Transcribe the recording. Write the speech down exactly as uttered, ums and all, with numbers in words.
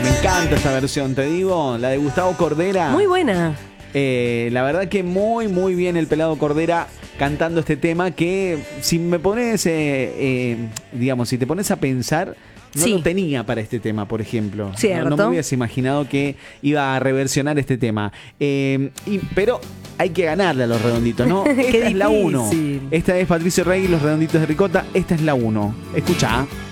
Me encanta esta versión, te digo, la de Gustavo Cordera. Muy buena. Eh, la verdad que muy, muy bien el Pelado Cordera cantando este tema que si me pones, eh, eh, digamos, si te pones a pensar, no Sí. lo tenía para este tema, por ejemplo. Cierto. No, no me hubieras imaginado que iba a reversionar este tema. Eh, y, pero hay que ganarle a los redonditos, ¿no? Qué Esta es la uno. difícil. Esta es Patricio Rey y los redonditos de Ricota. Esta es la uno. Escucha.